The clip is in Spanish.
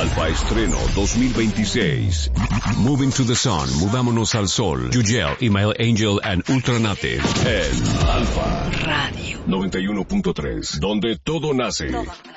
Alfa Estreno 2026. Moving to the Sun, mudámonos al sol. Yugel, Email Angel and Ultranative. En Alfa Radio 91.3, donde todo nace.